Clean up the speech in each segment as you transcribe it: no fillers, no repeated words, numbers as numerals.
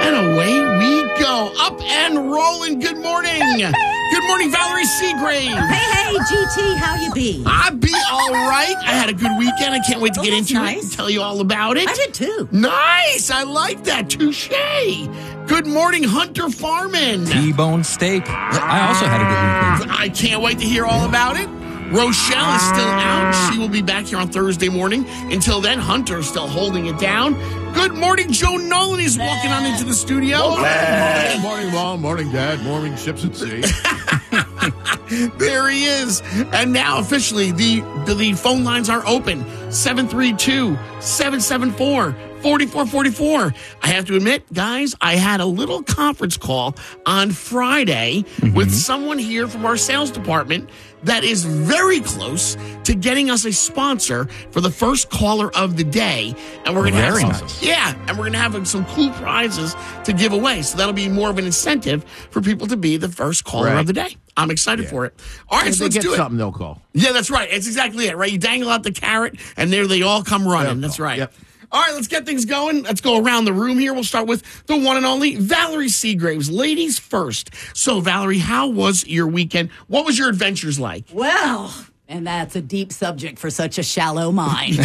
And away we go. Up and rolling. Good morning. Good morning, Valerie Seagrave. Hey, GT, how you be? I be all right. I had a good weekend. I can't wait to get into it and tell you all about it. I did too. Nice. I like that. Touche. Good morning, Hunter Farman. T-bone steak. I also had a good weekend. I can't wait to hear all about it. Rochelle is still out. She will be back here on Thursday morning. Until then, Hunter is still holding it down. Good morning, Joe Nolan. He's walking on into the studio. Good morning, Mom. Morning, Dad. Morning, Ships at Sea. There he is. And now, officially, the phone lines are open. 732-774-4444. I have to admit, guys, I had a little conference call on Friday with someone here from our sales department that is very close to getting us a sponsor for the first caller of the day. And we're going to have and we're going to have some cool prizes to give away. So that'll be more of an incentive for people to be the first caller of the day. I'm excited for it. All right, so let's do it. Something they'll call. Yeah, that's right. It's exactly it, right? You dangle out the carrot, and there they all come running. That's right. Yep. All right, let's get things going. Let's go around the room here. We'll start with the one and only Valerie Seagraves. Ladies first. So, Valerie, how was your weekend? What was your adventures like? Well, and that's a deep subject for such a shallow mind.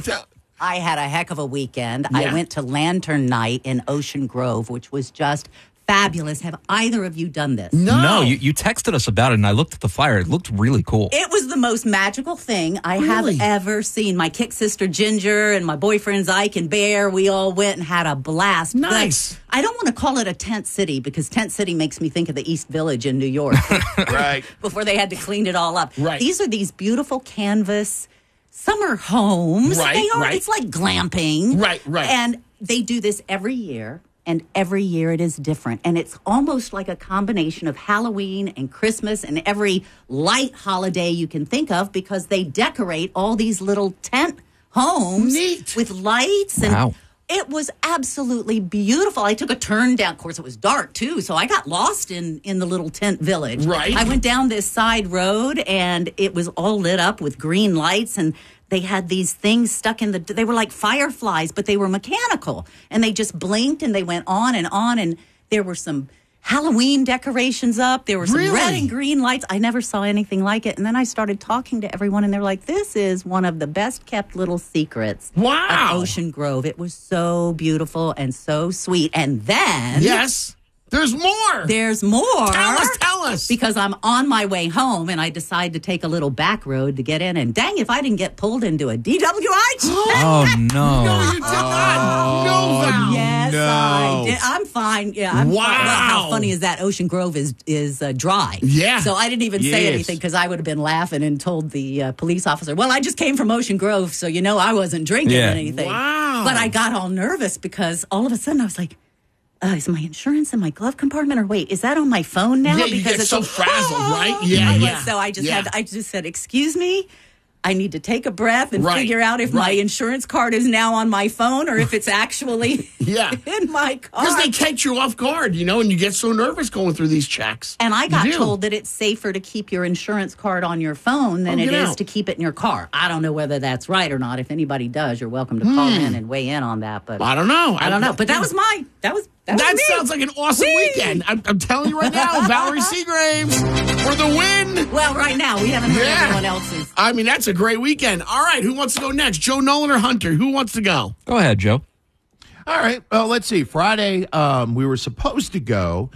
I had a heck of a weekend. Yeah. I went to Lantern Night in Ocean Grove, which was just fabulous. Have either of you done this? No, you texted us about it, and I looked at the flyer. It looked really cool. It was the most magical thing I have ever seen. My kick sister Ginger and my boyfriends Ike and Bear, we all went and had a blast. Nice. But I don't want to call it a tent city because tent city makes me think of the East Village in New York. Right. Before they had to clean it all up. Right. These are these beautiful canvas summer homes. Right, They are. right. It's like glamping. Right, right. And they do this every year. And every year it is different. And it's almost like a combination of Halloween and Christmas and every light holiday you can think of because they decorate all these little tent homes with lights. And wow. It was absolutely beautiful. I took a turn down. Of course, it was dark, too, so I got lost in the little tent village. Right. I went down this side road, and it was all lit up with green lights, and they had these things stuck in they were like fireflies, but they were mechanical. And they just blinked, and they went on, and there were some Halloween decorations up. There were some red and green lights. I never saw anything like it. And then I started talking to everyone, and they're like, this is one of the best-kept little secrets of Ocean Grove. It was so beautiful and so sweet. And then... Yes. There's more. There's more. Tell us. Because I'm on my way home, and I decide to take a little back road to get in. And dang, if I didn't get pulled into a DWI check. Oh, no. No, you did not. No, Val. Yes, I did. I'm fine. Yeah, I'm Wow. fine. Well, how funny is that? Ocean Grove is dry. Yeah. So I didn't even say anything because I would have been laughing and told the police officer, well, I just came from Ocean Grove, so you know I wasn't drinking or anything. Wow. But I got all nervous because all of a sudden I was like, is my insurance in my glove compartment? Or wait, is that on my phone now? Yeah, you because get it's so frazzled, right? Yeah. So I just said, excuse me. I need to take a breath and figure out if my insurance card is now on my phone or if it's actually in my car. Because they catch you off guard, and you get so nervous going through these checks. And I got told that it's safer to keep your insurance card on your phone than it is to keep it in your car. I don't know whether that's right or not. If anybody does, you're welcome to call in and weigh in on that. But I don't know. I don't know. But that was mine. That sounds like an awesome weekend. I'm telling you right now, Valerie Seagraves for the win. Well, right now, we haven't heard everyone else's. I mean, that's a great weekend. All right, who wants to go next? Joe Nolan or Hunter? Who wants to go? Go ahead, Joe. All right. Well, let's see. Friday, we were supposed to go,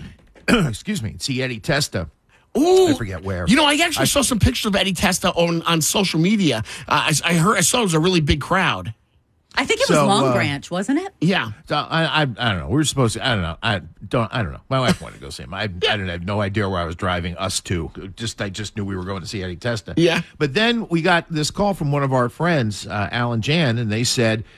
see Eddie Testa. Ooh, I forget where. I actually saw some pictures of Eddie Testa on social media. I saw it was a really big crowd. I think it was Long Branch, wasn't it? Yeah. So I don't know. We were supposed to. I don't know. I don't know. My wife wanted to go see him. I didn't have no idea where I was driving us to. I just knew we were going to see Eddie Testa. Yeah. But then we got this call from one of our friends, Alan Jan, and they said,